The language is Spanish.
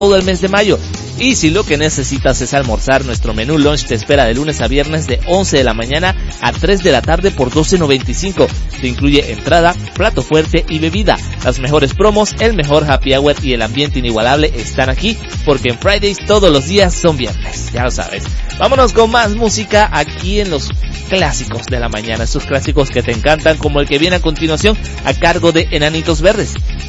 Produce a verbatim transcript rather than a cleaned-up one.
todo el mes de mayo. Y si lo que necesitas es almorzar, nuestro menú lunch te espera de lunes a viernes de once de la mañana a tres de la tarde por doce noventa y cinco. Te incluye entrada, plato fuerte y bebida. Las mejores promos, el mejor happy hour y el ambiente inigualable están aquí, porque en Fridays todos los días son viernes, ya lo sabes. Vámonos con más música aquí en los clásicos de la mañana, esos clásicos que te encantan, como el que viene a continuación a cargo de Enanitos Verdes.